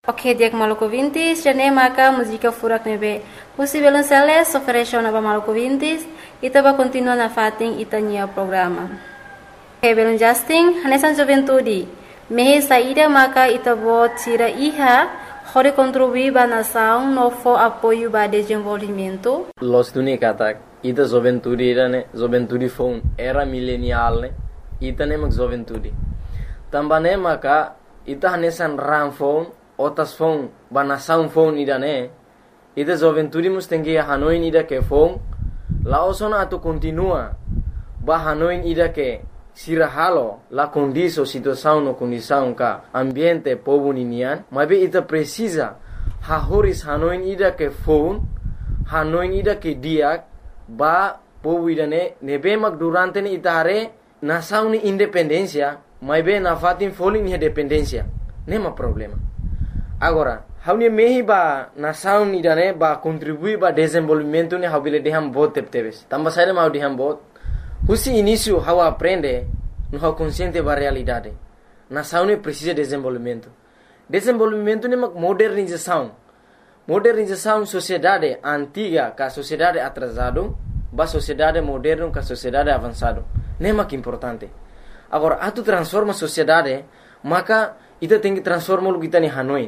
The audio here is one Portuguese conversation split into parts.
Ok, dia Maluku Vintis, jane maka música furak nebe. Usi violonceles ofereceu na Maluku Vintis, ita ba continua na fating ita nia programa. Ok, belum Justin, hanesan juventude. Mehe saída maka ita bo tira iha, hore contribuir ba nação no fo apoio ba desenvolvimento. Los tuni katak, ita juventude ira ne, juventude phone era milenial ne, ita ne mak juventude. Tambane maka ita hanesan ram phone otas phone bana sound phone ida ne ida juventude mustengi hanoin ida ke phone laosona atu continua ba hanoin ida ke sirahalo la condiso situação no condição ka ambiente povo ninian mabe ita precisa hahoris hanoin ida ke phone hanoin ida ke diak ba povo ida ne nebe mak durante ni itare nação ni independencia mabe na fatin falling ni dependencia nema problema. Agora, haunia mehi ba nação ni dane ba contribui ba desenvolvimento ni habile deham bot tepteves. Tamba saída mau deham bot. Husi início hau aprende no hau consciente ba realidade. Nação ni precisa desenvolvimento. Desenvolvimento ni mak modernização. Modernização sociedade antiga ka sociedade atrasado ba sociedade moderno ka sociedade avançado. Nema que importante. Agora, atu transforma sociedade, maka ita tem que transformar o que está em Hanoi.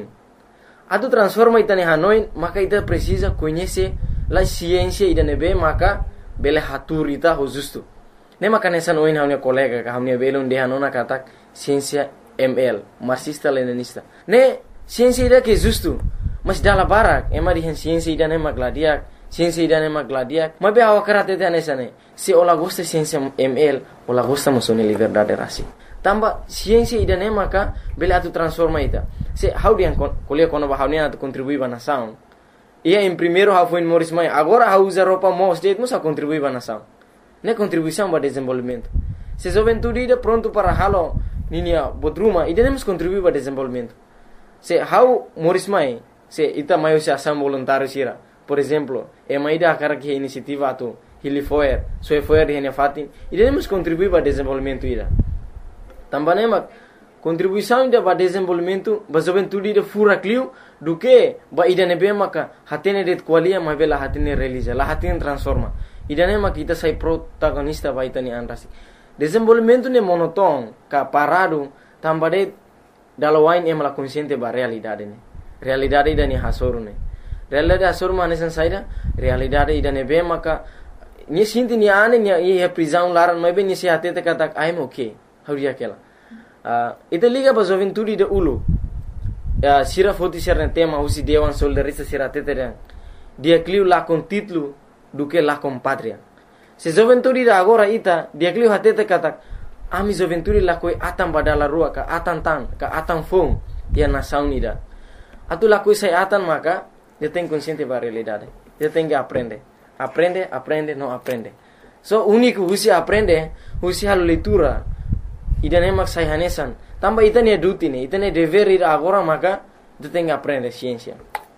Atu transforma ita em Hanoi, maka ita precisa conhecer a ciência ida nebe, maka bele hatur ita ho justo. Ne maka nessa noin hamne colega ka hamne bele unde hanona katak ciência ML, marxista leninista. Ne ciência ida que justo, mas dala barak, ema di ciência ida ne magladiak, ciência ida ne magladiak. Mabe awakarate te nessa ne. Se ola gosta ciência ML, ola gosta musone liberdade rasi. Tamba ciência ida ne maka bele atu transforma ita. Se how dia kuliah kono ba how ne atu contribui ba nação. Ia em primeiro how foi Morris Mai, agora how usa roupa mo state musa contribui ba nação. Ne contribuição ba desenvolvimento. Se juventude ida pronto para halo ninia bodruma ida ne mus contribui ba desenvolvimento. Se how Morris Mai, se ita maio se ação voluntário sira. Por exemplo, e mai da cara que iniciativa atu Hilifoer, Soefoer di hene fatin, ida ne mus contribui ba desenvolvimento ida. Também mak contribuição ida ba desenvolvimento ba juventude ida fura clio do que ba ida nebe maka hatene det qualia ma bela hatene realiza la hatene transforma ida ne mak ita sai protagonista ba ita ni anrasi desenvolvimento ne monoton ka parado tambade dalawain emala consciente ba realidade ne realidade ida ni hasoru ne realidade hasoru manesan saida realidade ida nebe maka ni sinti ni ane ni e prisão laran ma be ni se hatete kata I'm okay hauria kela ita liga ba juventude de ulu sira foti ser tema usi dewan soldarista sira tetere dia clio la con título do que la con patria se juventude da agora ita dia clio hatete kata ami juventude la koi atan badala rua ka atan tan ka atan fong dia nação ida atu la koi sai atan maka dia tem consciente ba realidade dia tem que aprende não aprende so único usi aprende usi halo leitura ida ne mak sai hanesan tamba ita ne duty ne ita ne dever ida agora maka tu tem que aprender ciência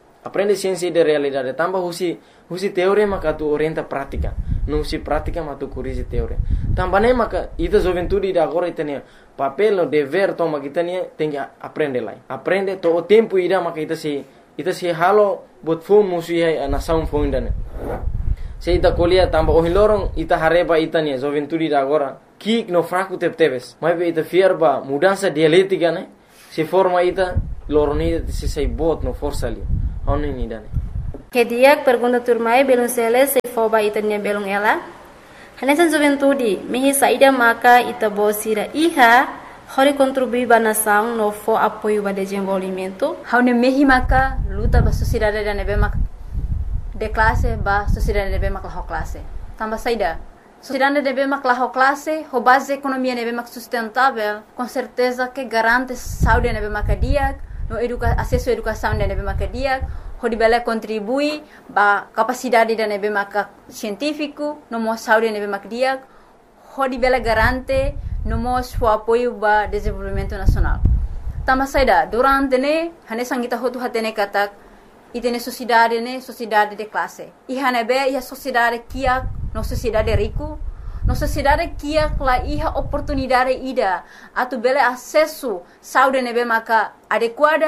de realidade tamba husi teoria maka tu orienta prática não husi prática mas tu corrige teoria tamba ne maka ita juventude ida agora ita ne papel no dever toma kita ne tem que aprender lá aprende to o tempo ida maka ita se halo bot phone musi nação phone dane se ita kolia tamba o hilorong ita hareba ita ne juventude ida agora kik no fraco tepteves mas be ita fierba mudança dialética né se forma ita loroni se sai bot no força ali oni ni dane Que dia pergunta turmai belum sele se foba ita nia belum ela hanesan juventude mehi saída maka ita bosira iha hori contribui ba nação no fo apoio ba desenvolvimento haune mehi maka luta ba sociedade da nebe mak de classe ba sociedade nebe mak la classe tamba saída sociedade deve maklah classe, ho base economia deve mak sustentável, com certeza que garante saúde deve makadiak, no acesso à educação deve makadiak, ho dibela contribui ba capacidade deve mak científico, no mo saúde deve makadiak, ho dibela garante no mo apoio ba desenvolvimento nacional. Tama saida durante ne hane sangita hotu hatene katak itene sociedade de classe. Ihane be ia sociedade kia no sociedade rico, no sociedade kia la iha oportunidade ida atu bele acesso saúde nebe maka adequada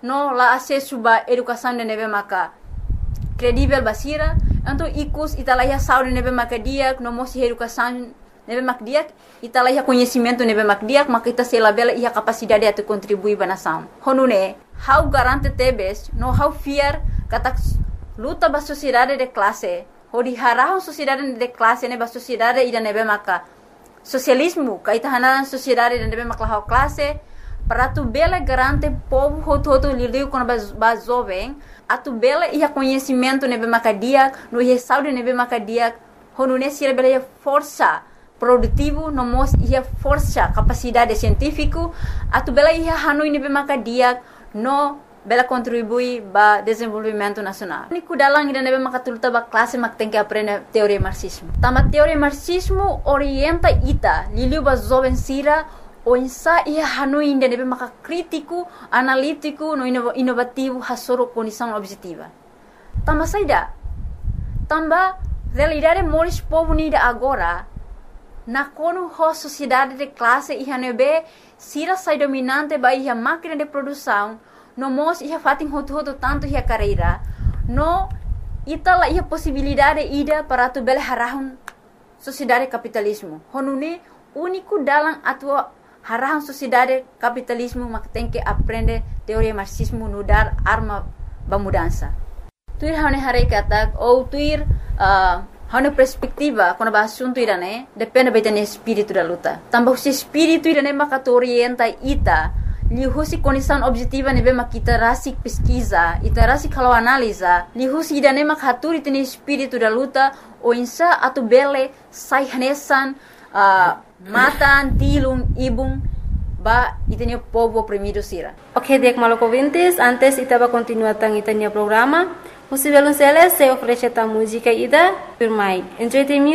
no la acesso ba educação de nebe maka credível basira, então ikus italaiha saúde nebe maka diak, no mosi educação nebe mak diak, italaiha conhecimento nebe mak diak, maka ita selabela iha capacidade de contribuir ba nação. Honune, how garante tebes, no how fear kata luta ba sociedade de classe, hodi harahon sociedade de classe ne ba sociedade ida nebe maka socialismo, kaita hanan sociedade de nebe maka how classe, para tu bela garante povo hoto lidiu com ba jovem, a tu bela iha conhecimento nebe maka diak, no iha saúde nebe maka diak, honune sira bela força produtivo, no mos ia força, capacidade científico, a tu bela ia hanui nebe maka diak, no bela contribui ba desenvolvimento nacional. Niku dalang ida nebe maka tuluta ba classe mak tem que aprender teoria marxismo. Tama teoria marxismo orienta ita, liliu ba jovem sira, o insa ia hanui ida nebe maka crítico, analítico, no inovativo, hasoro condição objetiva. Tama saida, tamba realidade moris povo nida agora, na kono ho sociedade de classe iha nebe sira sai dominante ba iha máquina de produção no mos iha fatin hotu tanto iha carreira no itala iha possibilidade ida para tu bele harahun sociedade capitalismo honune único dalam atua harahun sociedade capitalismo mak tem que aprender teoria marxismo no dar arma ba mudança tuir hane hare katak ou tuir hana perspectiva quando ba assunto irane depende betane espírito da luta tambah se espírito irane maka orienta ita li husi condição objetiva nebe makita rasik pesquisa ita rasik kalau analisa li husi irane maka haturi tene espírito da luta o insa atu bele sai hanesan matan tilung ibung ba itene povo oprimido sira. Ok, dek Maluco ouvintes, antes itaba continuar tang itanya programa. Você vê se oferece a música ida por mai. Enjoy the music.